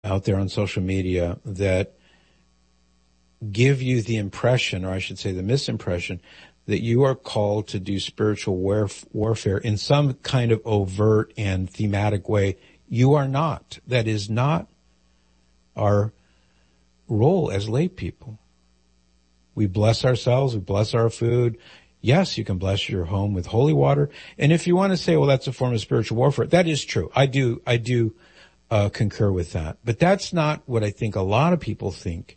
out there on social media that give you the impression, or I should say the misimpression, that you are called to do spiritual warfare in some kind of overt and thematic way. You are not. That is not our role as lay people. We bless ourselves, we bless our food. Yes, you can bless your home with holy water. And if you want to say, well, that's a form of spiritual warfare, that is true. I do concur with that. But that's not what I think a lot of people think.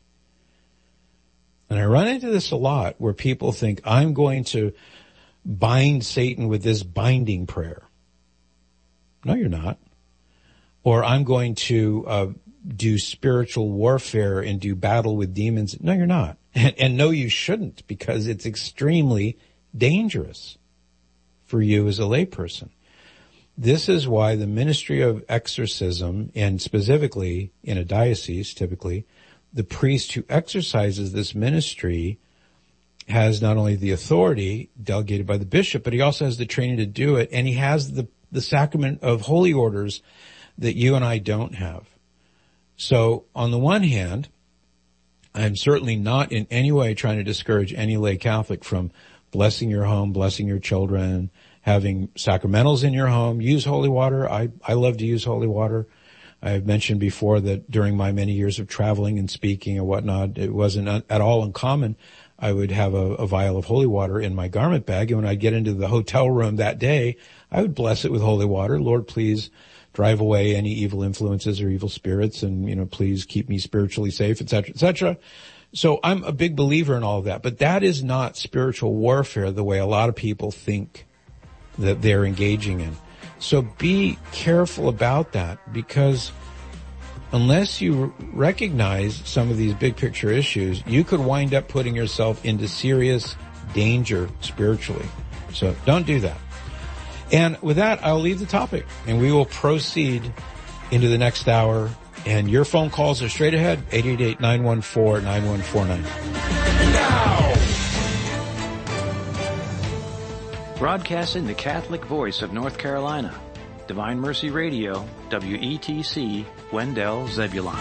And I run into this a lot where people think, I'm going to bind Satan with this binding prayer. No, you're not. Or I'm going to do spiritual warfare and do battle with demons. No, you're not. And no, you shouldn't, because it's extremely dangerous for you as a layperson. This is why the ministry of exorcism, and specifically in a diocese, typically, the priest who exercises this ministry has not only the authority delegated by the bishop, but he also has the training to do it, and he has the sacrament of holy orders that you and I don't have. So on the one hand, I'm certainly not in any way trying to discourage any lay Catholic from blessing your home, blessing your children, having sacramentals in your home. Use holy water. I love to use holy water. I've mentioned before that during my many years of traveling and speaking and whatnot, it wasn't at all uncommon. I would have a vial of holy water in my garment bag, and when I'd get into the hotel room that day, I would bless it with holy water. Lord, please drive away any evil influences or evil spirits, and, please keep me spiritually safe, etc., etc. So I'm a big believer in all of that, but that is not spiritual warfare the way a lot of people think that they're engaging in. So be careful about that, because unless you recognize some of these big picture issues, you could wind up putting yourself into serious danger spiritually. So don't do that. And with that, I'll leave the topic, and we will proceed into the next hour. And your phone calls are straight ahead, 888-914-9149. Now! Broadcasting the Catholic voice of North Carolina, Divine Mercy Radio, WETC, Wendell, Zebulon.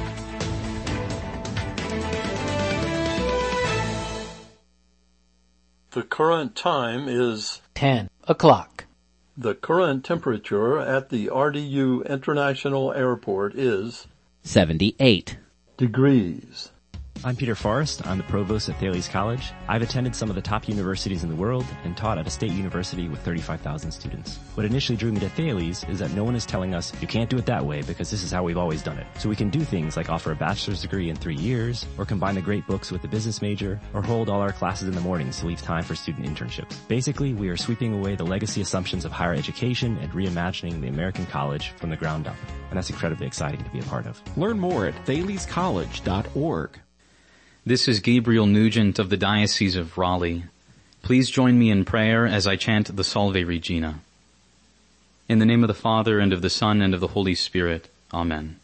The current time is 10 o'clock. The current temperature at the RDU International Airport is 78 degrees. I'm Peter Forrest. I'm the provost at Thales College. I've attended some of the top universities in the world and taught at a state university with 35,000 students. What initially drew me to Thales is that no one is telling us you can't do it that way because this is how we've always done it. So we can do things like offer a bachelor's degree in 3 years, or combine the great books with the business major, or hold all our classes in the mornings to leave time for student internships. Basically, we are sweeping away the legacy assumptions of higher education and reimagining the American college from the ground up. And that's incredibly exciting to be a part of. Learn more at thalescollege.org. This is Gabriel Nugent of the Diocese of Raleigh. Please join me in prayer as I chant the Salve Regina. In the name of the Father, and of the Son, and of the Holy Spirit. Amen.